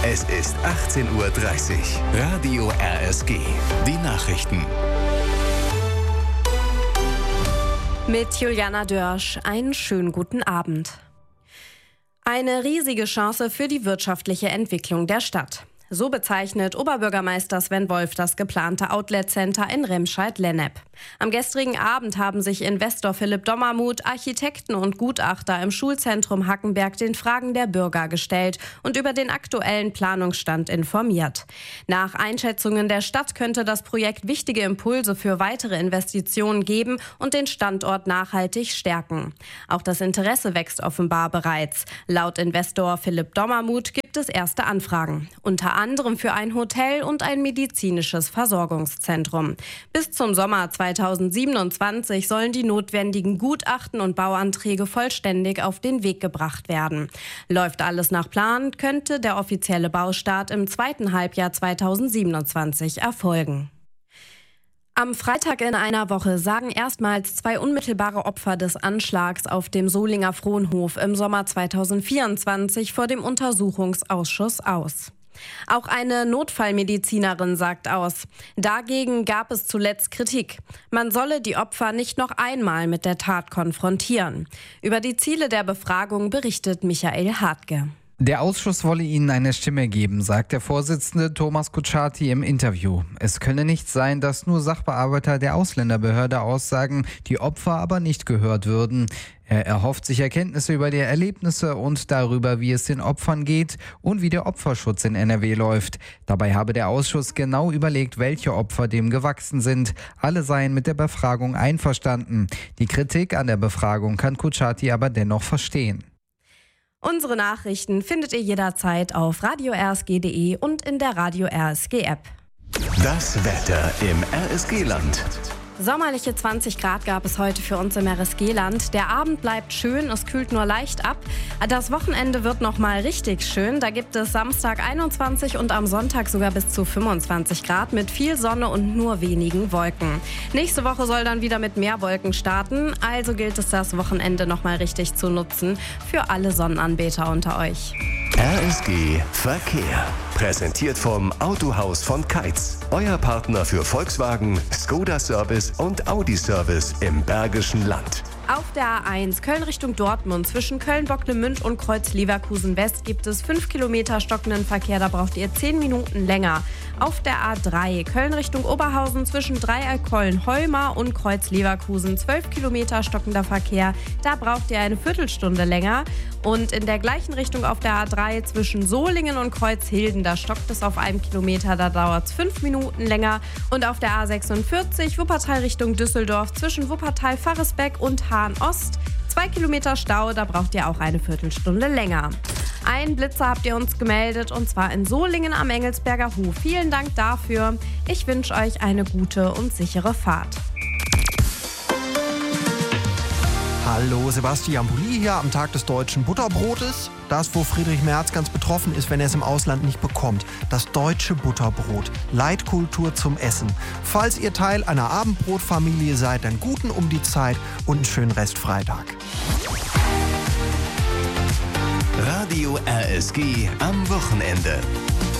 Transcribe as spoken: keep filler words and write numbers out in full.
Es ist achtzehn Uhr dreißig. Radio R S G. Die Nachrichten. Mit Juliana Dörsch. Einen schönen guten Abend. Eine riesige Chance für die wirtschaftliche Entwicklung der Stadt. So bezeichnet Oberbürgermeister Sven Wolf das geplante Outlet-Center in Remscheid-Lennep. Am gestrigen Abend haben sich Investor Philipp Dommermuth, Architekten und Gutachter im Schulzentrum Hackenberg den Fragen der Bürger gestellt und über den aktuellen Planungsstand informiert. Nach Einschätzungen der Stadt könnte das Projekt wichtige Impulse für weitere Investitionen geben und den Standort nachhaltig stärken. Auch das Interesse wächst offenbar bereits. Laut Investor Philipp Dommermuth gibt es erste Anfragen. Unter anderem für ein Hotel und ein medizinisches Versorgungszentrum. Bis zum Sommer zweitausendsiebenundzwanzig sollen die notwendigen Gutachten und Bauanträge vollständig auf den Weg gebracht werden. Läuft alles nach Plan, könnte der offizielle Baustart im zweiten Halbjahr zweitausendsiebenundzwanzig erfolgen. Am Freitag in einer Woche sagen erstmals zwei unmittelbare Opfer des Anschlags auf dem Solinger Fronhof im Sommer zweitausendvierundzwanzig vor dem Untersuchungsausschuss aus. Auch eine Notfallmedizinerin sagt aus. Dagegen gab es zuletzt Kritik. Man solle die Opfer nicht noch einmal mit der Tat konfrontieren. Über die Ziele der Befragung berichtet Michael Hartke. Der Ausschuss wolle ihnen eine Stimme geben, sagt der Vorsitzende Thomas Kutschaty im Interview. Es könne nicht sein, dass nur Sachbearbeiter der Ausländerbehörde aussagen, die Opfer aber nicht gehört würden. Er erhofft sich Erkenntnisse über die Erlebnisse und darüber, wie es den Opfern geht und wie der Opferschutz in N R W läuft. Dabei habe der Ausschuss genau überlegt, welche Opfer dem gewachsen sind. Alle seien mit der Befragung einverstanden. Die Kritik an der Befragung kann Kutschaty aber dennoch verstehen. Unsere Nachrichten findet ihr jederzeit auf radio r s g punkt d e und in der Radio R S G App. Das Wetter im R S G-Land. Sommerliche zwanzig Grad gab es heute für uns im R S G-Land. Der Abend bleibt schön, es kühlt nur leicht ab. Das Wochenende wird noch mal richtig schön. Da gibt es Samstag einundzwanzig und am Sonntag sogar bis zu fünfundzwanzig Grad mit viel Sonne und nur wenigen Wolken. Nächste Woche soll dann wieder mit mehr Wolken starten. Also gilt es, das Wochenende noch mal richtig zu nutzen für alle Sonnenanbeter unter euch. R S G Verkehr. Präsentiert vom Autohaus von Keitz. Euer Partner für Volkswagen, Skoda Service und Audi Service im Bergischen Land. Auf der A eins Köln Richtung Dortmund zwischen Köln-Bocklemünd und Kreuz-Leverkusen-West gibt es fünf Kilometer stockenden Verkehr, da braucht ihr zehn Minuten länger. Auf der A drei Köln Richtung Oberhausen zwischen Dreieckkollen-Heumar und Kreuz-Leverkusen zwölf Kilometer stockender Verkehr, da braucht ihr eine Viertelstunde länger. Und in der gleichen Richtung auf der A drei zwischen Solingen und Kreuzhilden, da stockt es auf einem Kilometer, da dauert es fünf Minuten länger. Und auf der A sechsundvierzig Wuppertal Richtung Düsseldorf zwischen Wuppertal-Farresbeck und Hahn-Ost, zwei Kilometer Stau, da braucht ihr auch eine Viertelstunde länger. Ein Blitzer habt ihr uns gemeldet und zwar in Solingen am Engelsberger Hof. Vielen Dank dafür. Ich wünsche euch eine gute und sichere Fahrt. Hallo, Sebastian Pulli hier am Tag des deutschen Butterbrotes. Das, wo Friedrich Merz ganz betroffen ist, wenn er es im Ausland nicht bekommt. Das deutsche Butterbrot. Leitkultur zum Essen. Falls ihr Teil einer Abendbrotfamilie seid, dann guten um die Zeit und einen schönen Restfreitag. Radio R S G am Wochenende.